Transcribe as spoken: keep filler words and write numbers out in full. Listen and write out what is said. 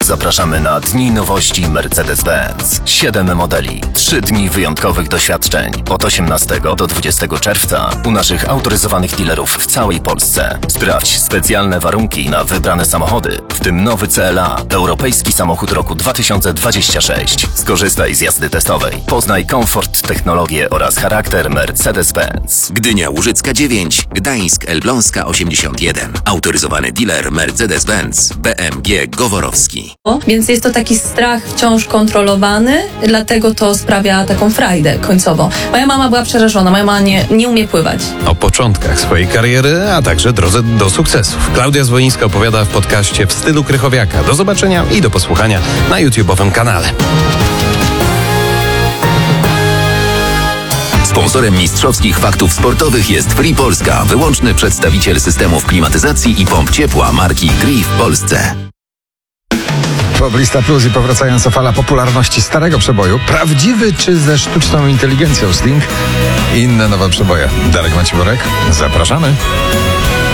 Zapraszamy na Dni Nowości Mercedes-Benz. Siedem modeli, trzy dni wyjątkowych doświadczeń. Od osiemnastego do dwudziestego czerwca u naszych autoryzowanych dealerów w całej Polsce. Sprawdź specjalne warunki na wybrane samochody, w tym nowy C L A, europejski samochód roku dwa tysiące dwudziestego szóstego. Skorzystaj z jazdy testowej. Poznaj komfort, technologię oraz charakter Mercedes-Benz. Gdynia Łużycka dziewięć, Gdańsk Elbląska osiemdziesiąt jeden. Autoryzowany dealer Mercedes-Benz B M G Goworowski. Więc jest to taki strach wciąż kontrolowany, dlatego to sprawia taką frajdę końcowo. Moja mama była przerażona, moja mama nie, nie umie pływać. O początkach swojej kariery, a także drodze do sukcesów. Klaudia Zwolińska opowiada w podcaście W stylu Krychowiaka. Do zobaczenia i do posłuchania na YouTube'owym kanale. Sponsorem mistrzowskich faktów sportowych jest Free Polska, wyłączny przedstawiciel systemów klimatyzacji i pomp ciepła marki Gree w Polsce. Poblista Plus i powracająca fala popularności starego przeboju. Prawdziwy czy ze sztuczną inteligencją Sting? Inne nowe przeboje. Darek Maciborek, zapraszamy.